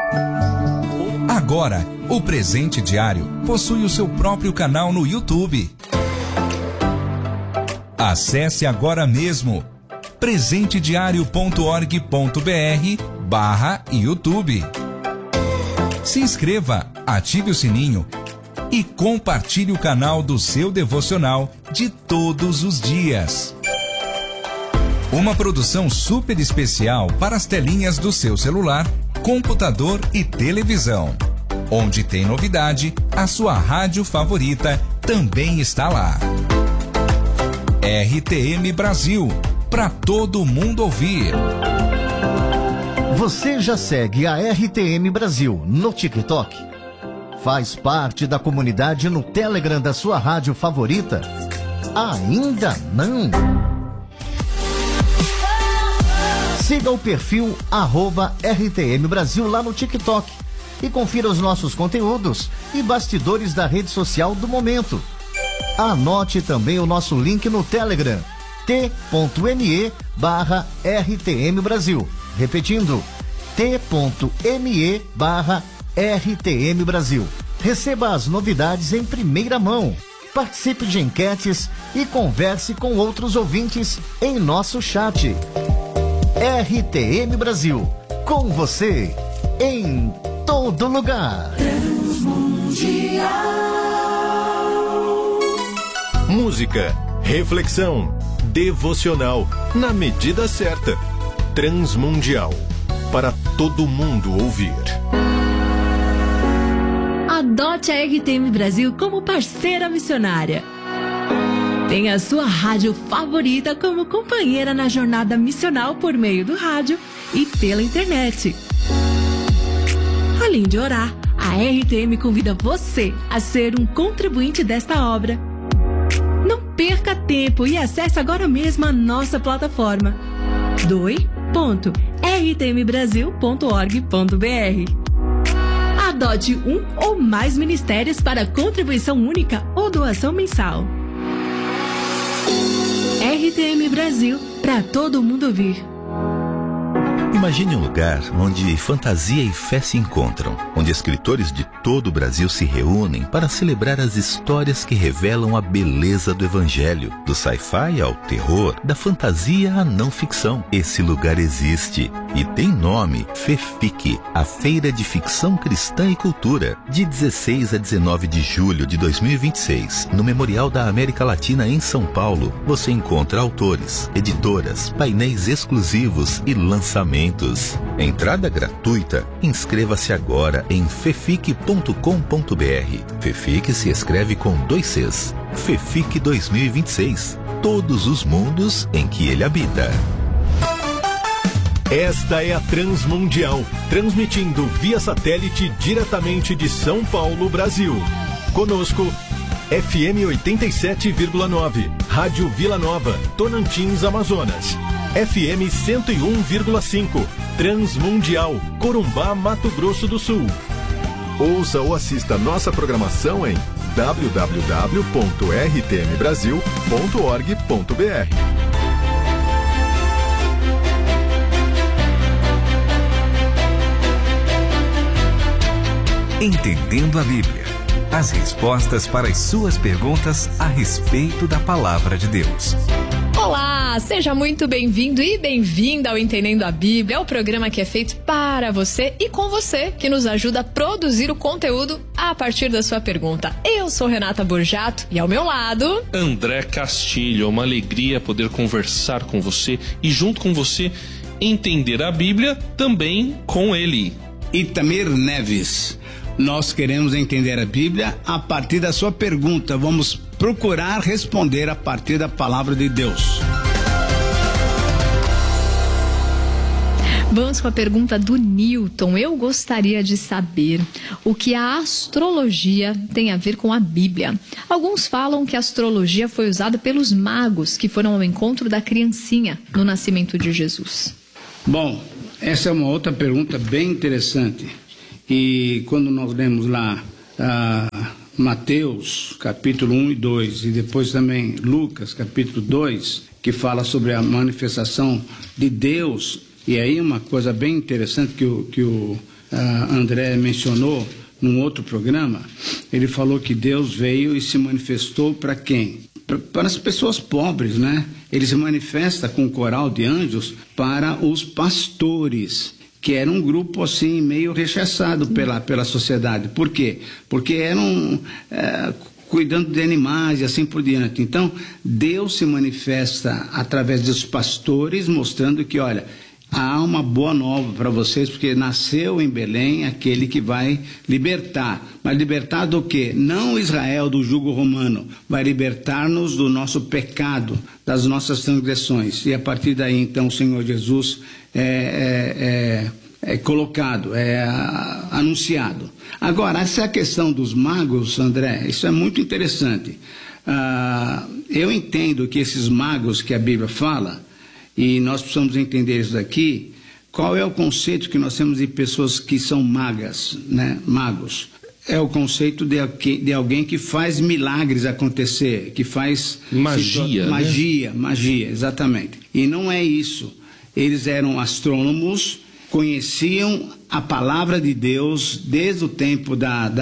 Agora, o Presente Diário possui o seu próprio canal no YouTube. Acesse agora mesmo presentediario.org.br/YouTube. Se inscreva, ative o sininho e compartilhe o canal do seu devocional de todos os dias. Uma produção super especial para as telinhas do seu celular, computador e televisão. Onde tem novidade, a sua rádio favorita também está lá. RTM Brasil, para todo mundo ouvir. Você já segue a RTM Brasil no TikTok? Faz parte da comunidade no Telegram da sua rádio favorita? Ainda não? Siga o perfil @RTM Brasil lá no TikTok e confira os nossos conteúdos e bastidores da rede social do momento. Anote também o nosso link no Telegram, t.me/RTM Brasil. Repetindo, t.me/RTM Brasil. Receba as novidades em primeira mão. Participe de enquetes e converse com outros ouvintes em nosso chat. RTM Brasil, com você, em todo lugar. Música, reflexão, devocional, na medida certa. Transmundial, para todo mundo ouvir. Adote a RTM Brasil como parceira missionária. Tenha a sua rádio favorita como companheira na jornada missional por meio do rádio e pela internet. Além de orar, a RTM convida você a ser um contribuinte desta obra. Não perca tempo e acesse agora mesmo a nossa plataforma doi.rtmbrasil.org.br. Adote um ou mais ministérios para contribuição única ou doação mensal. RTM Brasil, para todo mundo ouvir. Imagine um lugar onde fantasia e fé se encontram, onde escritores de todo o Brasil se reúnem para celebrar as histórias que revelam a beleza do Evangelho, do sci-fi ao terror, da fantasia à não ficção. Esse lugar existe e tem nome: FEFIC, a Feira de Ficção Cristã e Cultura, de 16 a 19 de julho de 2026, no Memorial da América Latina em São Paulo. Você encontra autores, editoras, painéis exclusivos e lançamentos. Entrada gratuita. Inscreva-se agora em fefic.com.br. FEFIC se escreve com 2 Cs. FEFIC 2026. Todos os mundos em que ele habita. Esta é a Transmundial, transmitindo via satélite diretamente de São Paulo, Brasil. Conosco, FM 87,9, Rádio Vila Nova, Tocantins, Amazonas. FM 101,5, Transmundial, Corumbá, Mato Grosso do Sul. Ouça ou assista nossa programação em www.rtmbrasil.org.br. Entendendo a Bíblia. As respostas para as suas perguntas a respeito da Palavra de Deus. Olá, seja muito bem-vindo e bem-vinda ao Entendendo a Bíblia, o programa que é feito para você e com você, que nos ajuda a produzir o conteúdo a partir da sua pergunta. Eu sou Renata Borjato e ao meu lado... André Castilho. É uma alegria poder conversar com você e junto com você entender a Bíblia também com ele. Itamir Neves. Nós queremos entender a Bíblia a partir da sua pergunta. Vamos procurar responder a partir da palavra de Deus. Vamos com a pergunta do Newton. Eu gostaria de saber o que a astrologia tem a ver com a Bíblia. Alguns falam que a astrologia foi usada pelos magos que foram ao encontro da criancinha no nascimento de Jesus. Bom, essa é uma outra pergunta bem interessante. E quando nós lemos lá Mateus, capítulo 1 e 2, e depois também Lucas, capítulo 2, que fala sobre a manifestação de Deus, e aí uma coisa bem interessante que o André mencionou num outro programa, ele falou que Deus veio e se manifestou para quem? Para as pessoas pobres, né? Ele se manifesta com um coral de anjos para os pastores, que era um grupo assim meio rechaçado pela sociedade. Por quê? Porque eram cuidando de animais e assim por diante. Então, Deus se manifesta através dos pastores, mostrando que, olha, há uma boa nova para vocês, porque nasceu em Belém aquele que vai libertar. Mas libertar do quê? Não Israel do jugo romano, vai libertar-nos do nosso pecado, das nossas transgressões. E a partir daí, então, o Senhor Jesus é colocado, é anunciado. Agora, essa questão dos magos, André, isso é muito interessante. Eu entendo que esses magos que a Bíblia fala, e nós precisamos entender isso daqui, qual é o conceito que nós temos de pessoas que são magas, né? Magos. É o conceito de alguém que faz milagres acontecer, que faz... Magia, né? Magia, exatamente. E não é isso. Eles eram astrônomos, conheciam a palavra de Deus desde o tempo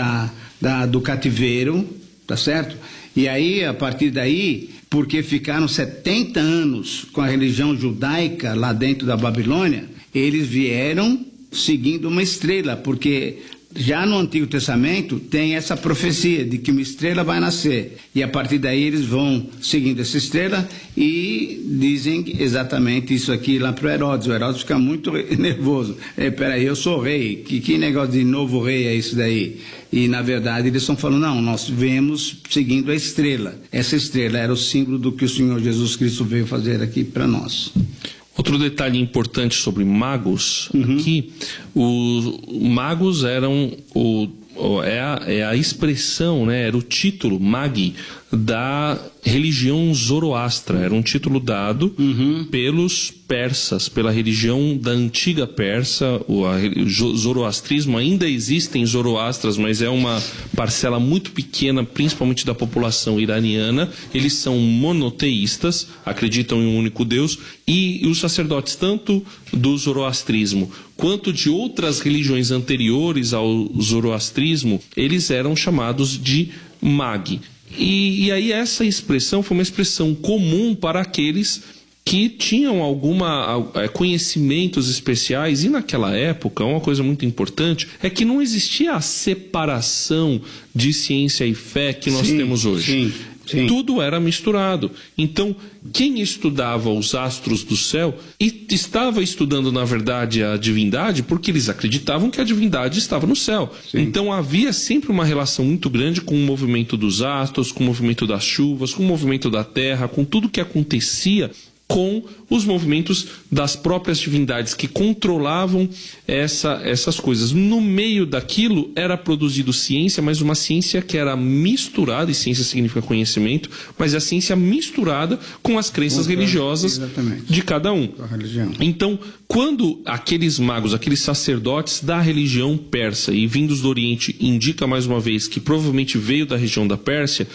do cativeiro, tá certo? E aí, a partir daí, porque ficaram 70 anos com a religião judaica lá dentro da Babilônia, eles vieram seguindo uma estrela, porque já no Antigo Testamento tem essa profecia de que uma estrela vai nascer, e a partir daí eles vão seguindo essa estrela e dizem exatamente isso aqui lá para o Herodes fica muito nervoso, peraí, eu sou rei, que negócio de novo rei é isso daí? E na verdade eles estão falando, não, nós viemos seguindo a estrela, essa estrela era o símbolo do que o Senhor Jesus Cristo veio fazer aqui para nós. Outro detalhe importante sobre magos, aqui, os magos eram a expressão, né, era o título, magi, da religião zoroastra. Era um título dado pelos persas, pela religião da antiga Pérsia. O zoroastrismo, ainda existem zoroastras, mas é uma parcela muito pequena, principalmente da população iraniana. Eles são monoteístas, acreditam em um único Deus, e os sacerdotes, tanto do zoroastrismo quanto de outras religiões anteriores ao zoroastrismo, eles eram chamados de magi. E aí essa expressão foi uma expressão comum para aqueles que tinham conhecimentos especiais, e naquela época, uma coisa muito importante, é que não existia a separação de ciência e fé que nós temos hoje. Sim. Tudo era misturado. Então, quem estudava os astros do céu e estava estudando, na verdade, a divindade, porque eles acreditavam que a divindade estava no céu. Sim. Então, havia sempre uma relação muito grande com o movimento dos astros, com o movimento das chuvas, com o movimento da terra, com tudo que acontecia com os movimentos das próprias divindades que controlavam essas coisas. No meio daquilo era produzido ciência, mas uma ciência que era misturada, e ciência significa conhecimento, mas a ciência misturada com as crenças religiosas de cada um. Então, quando aqueles magos, aqueles sacerdotes da religião persa e vindos do Oriente, indica mais uma vez que provavelmente veio da região da Pérsia,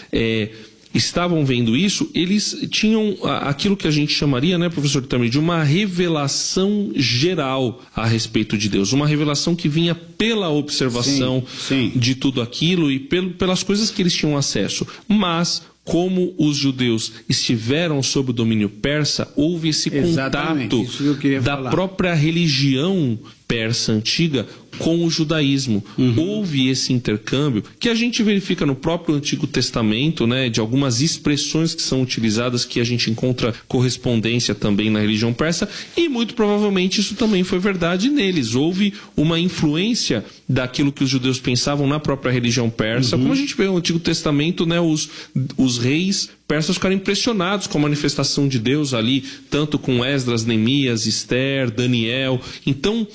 estavam vendo isso, eles tinham aquilo que a gente chamaria, né, professor Tamir, de uma revelação geral a respeito de Deus, uma revelação que vinha pela observação de tudo aquilo e pelas coisas que eles tinham acesso. Mas, como os judeus estiveram sob o domínio persa, houve esse contato da própria religião persa antiga com o judaísmo. Houve esse intercâmbio que a gente verifica no próprio Antigo Testamento, né, de algumas expressões que são utilizadas, que a gente encontra correspondência também na religião persa, e muito provavelmente isso também foi verdade neles. Houve uma influência daquilo que os judeus pensavam na própria religião persa. Como a gente vê no Antigo Testamento, né, os reis persas ficaram impressionados com a manifestação de Deus ali, tanto com Esdras, Neemias, Esther, Daniel. Então,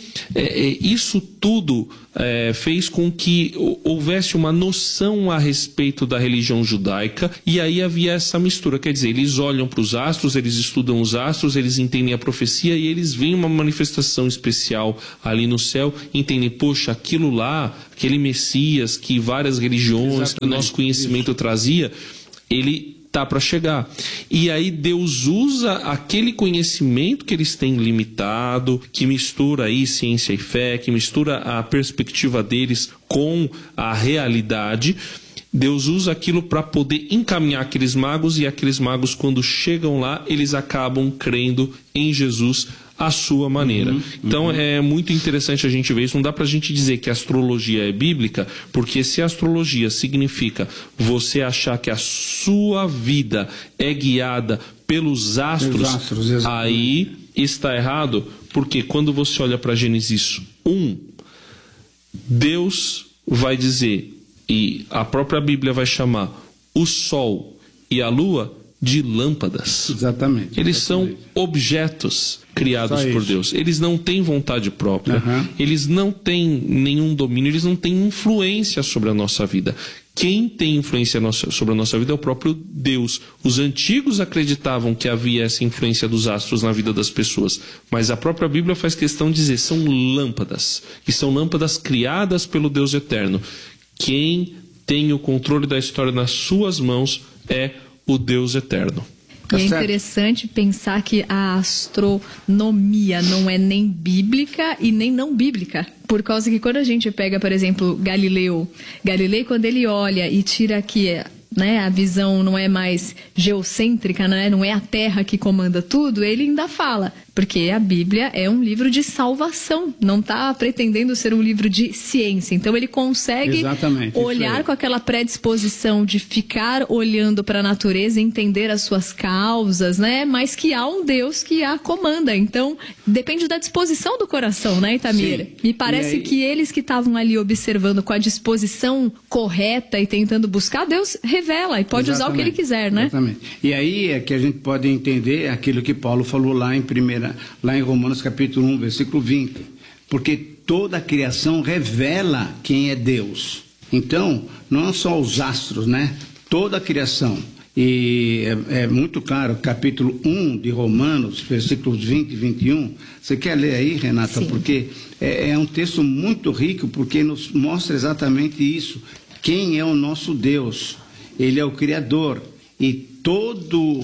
isso tudo fez com que houvesse uma noção a respeito da religião judaica, e aí havia essa mistura. Quer dizer, eles olham para os astros, eles estudam os astros, eles entendem a profecia e eles veem uma manifestação especial ali no céu, entendem, poxa, aquilo lá, aquele Messias que várias religiões, que o nosso conhecimento trazia, ele tá para chegar. E aí Deus usa aquele conhecimento que eles têm limitado, que mistura aí ciência e fé, que mistura a perspectiva deles com a realidade. Deus usa aquilo para poder encaminhar aqueles magos, e aqueles magos, quando chegam lá, eles acabam crendo em Jesus à sua maneira. Então é muito interessante a gente ver isso. Não dá pra gente dizer que a astrologia é bíblica, porque se a astrologia significa você achar que a sua vida é guiada pelos astros, aí está errado, porque quando você olha para Gênesis 1, Deus vai dizer, e a própria Bíblia vai chamar o sol e a lua de lâmpadas. Exatamente. Eles são objetos criados por Deus. Eles não têm vontade própria. Eles não têm nenhum domínio. Eles não têm influência sobre a nossa vida. Quem tem influência sobre a nossa vida é o próprio Deus. Os antigos acreditavam que havia essa influência dos astros na vida das pessoas, mas a própria Bíblia faz questão de dizer, são lâmpadas. E são lâmpadas criadas pelo Deus eterno. Quem tem o controle da história nas suas mãos é o Deus eterno. E é interessante pensar que a astronomia não é nem bíblica e nem não bíblica. Por causa que quando a gente pega, por exemplo, Galileu, quando ele olha e tira aqui, né, a visão não é mais geocêntrica, né, não é a Terra que comanda tudo, ele ainda fala, porque a Bíblia é um livro de salvação, não está pretendendo ser um livro de ciência. Então ele consegue olhar com aquela predisposição de ficar olhando para a natureza e entender as suas causas, né? Mas que há um Deus que a comanda. Então depende da disposição do coração, né, Itamir? Sim. Me parece que eles que estavam ali observando com a disposição correta e tentando buscar, Deus revela e pode usar o que ele quiser, né? Exatamente. E aí é que a gente pode entender aquilo que Paulo falou lá em Romanos capítulo 1, versículo 20. Porque toda a criação revela quem é Deus. Então, não só os astros, né? Toda a criação. E é muito claro, capítulo 1 de Romanos, versículos 20 e 21. Você quer ler aí, Renata? Sim. Porque é um texto muito rico, porque nos mostra exatamente isso. Quem é o nosso Deus? Ele é o Criador. E toda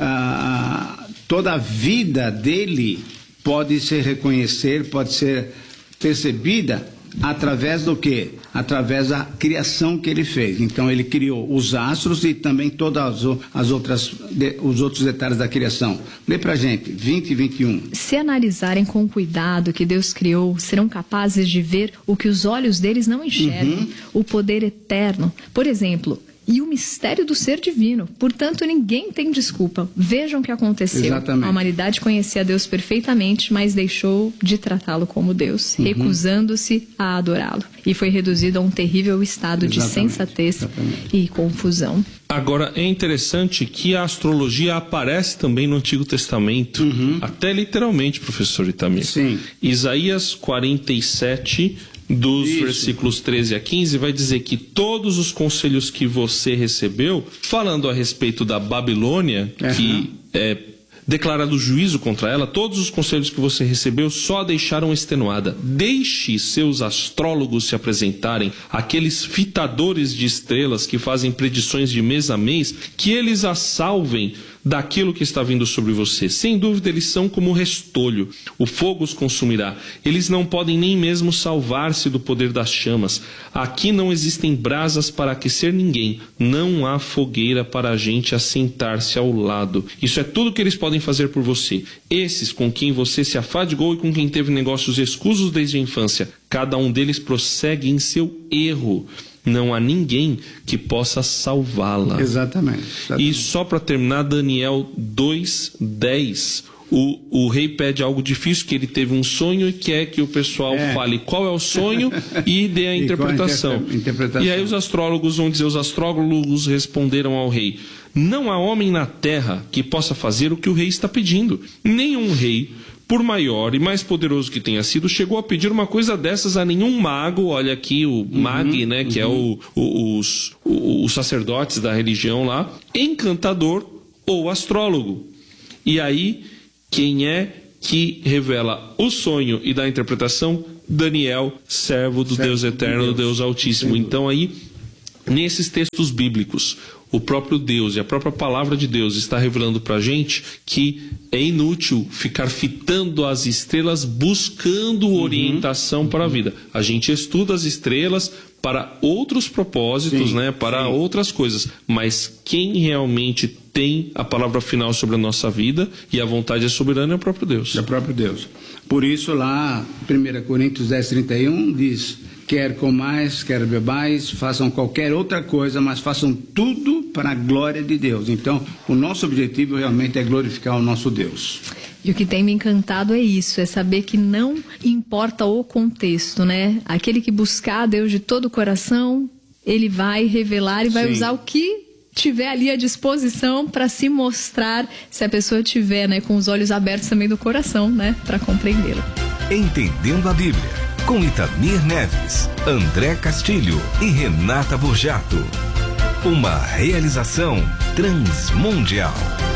a vida dele pode se reconhecer, pode ser percebida através do quê? Através da criação que ele fez. Então ele criou os astros e também todas os outros detalhes da criação. Lê pra gente, 20 e 21. Se analisarem com cuidado o que Deus criou, serão capazes de ver o que os olhos deles não enxergam, o poder eterno. Por exemplo, e o mistério do ser divino. Portanto, ninguém tem desculpa. Vejam o que aconteceu. Exatamente. A humanidade conhecia Deus perfeitamente, mas deixou de tratá-lo como Deus, recusando-se a adorá-lo. E foi reduzido a um terrível estado de sensatez e confusão. Agora, é interessante que a astrologia aparece também no Antigo Testamento, até literalmente, professor Itamir. Sim. Isaías 47... dos versículos 13 a 15, vai dizer que todos os conselhos que você recebeu, falando a respeito da Babilônia, que é declarado juízo contra ela, todos os conselhos que você recebeu só a deixaram extenuada. Deixe seus astrólogos se apresentarem, aqueles fitadores de estrelas que fazem predições de mês a mês, que eles a salvem daquilo que está vindo sobre você. Sem dúvida, eles são como restolho. O fogo os consumirá. Eles não podem nem mesmo salvar-se do poder das chamas. Aqui não existem brasas para aquecer ninguém. Não há fogueira para a gente assentar-se ao lado. Isso é tudo que eles podem fazer por você. Esses com quem você se afadigou e com quem teve negócios escusos desde a infância, cada um deles prossegue em seu erro. Não há ninguém que possa salvá-la. Exatamente. E só para terminar, Daniel 2:10. O rei pede algo difícil, que ele teve um sonho e quer que o pessoal fale qual é o sonho e dê a interpretação. E aí os astrólogos vão dizer, os astrólogos responderam ao rei: não há homem na terra que possa fazer o que o rei está pedindo. Nenhum rei, por maior e mais poderoso que tenha sido, chegou a pedir uma coisa dessas a nenhum mago. Olha aqui o mag, né, que é os sacerdotes da religião lá, encantador ou astrólogo. E aí, quem é que revela o sonho e dá a interpretação? Daniel, servo do Deus eterno, do Deus Altíssimo. Então aí, nesses textos bíblicos, o próprio Deus e a própria palavra de Deus está revelando para a gente que é inútil ficar fitando as estrelas buscando orientação para a vida. A gente estuda as estrelas para outros propósitos, né? Para outras coisas. Mas quem realmente tem a palavra final sobre a nossa vida e a vontade é soberana é o próprio Deus. É o próprio Deus. Por isso lá, 1 Coríntios 10:31 diz: quer comais, quer bebais, façam qualquer outra coisa, mas façam tudo para a glória de Deus. Então, o nosso objetivo realmente é glorificar o nosso Deus. E o que tem me encantado é isso, é saber que não importa o contexto, né? Aquele que buscar a Deus de todo o coração, ele vai revelar e vai usar o que tiver ali à disposição para se mostrar, se a pessoa tiver, né, com os olhos abertos também do coração, né, para compreendê-lo. Entendendo a Bíblia, com Itamir Neves, André Castilho e Renata Burjato. Uma realização Transmundial.